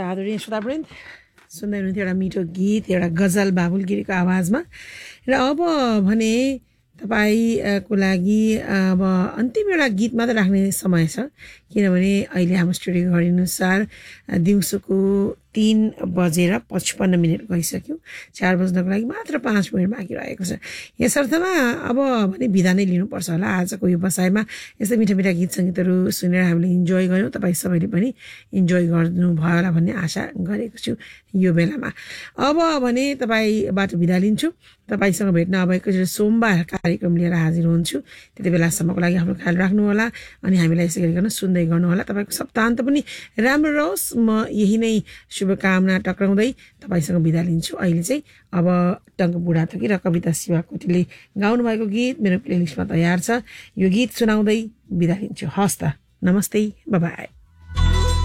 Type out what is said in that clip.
त आदरणीय श्रोतावृन्द सुन्दै हुनुहुन्थ्यो एउटा मिठो गीत एउटा गजल बाबुल गिरीको आवाजमा र अब भने तपाईको लागि अब अन्तिम एउटा गीत मात्र राख्ने समय छ किनभने अहिले हाम्रो स्टुडियोको घडी अनुसार दिउँसोको 3:55 गइसक्यो 4 बज्नको लागि मात्र 5 मिनट बाँकी रहेको छ यसर्थमा अब भने बिदा नै लिनुपर्छ होला आजको यो बसाइमा यस्तै मिठा मिठा गीत सङ्गीतहरू सुनेर हामीले इन्जोय गऱ्यौँ तपाईँ सबैले पनि इन्जोय गर्नु भयो होला भन्ने आशा गरेको छु यो बेलामा अब भने तपाईँबाट बिदा लिन्छु तपाईँसँग भेट्न अबको सोमबार कार्यक्रम लिएर हाजिर हुन्छु त्यति बेलासम्मको लागि आफ्नो ख्याल राख्नु होला अनि हामीलाई यसै गरिकन सुन्दै गर्नु होला तपाईँको सप्ताहन्त पनि राम्रो रहोस् म यही नै शुभकामना टक्राउँदै तपाईँसँग बिदा लिन्छु अहिले चाहिँ अब टङ्क बुढाथोकी र कविता शिवाकोटीले गाउनु भएको गीत मेरो प्लेलिस्टमा तयार छ यो गीत सुनाउँदै बिदा लिन्छु हस् त नमस्ते बाइ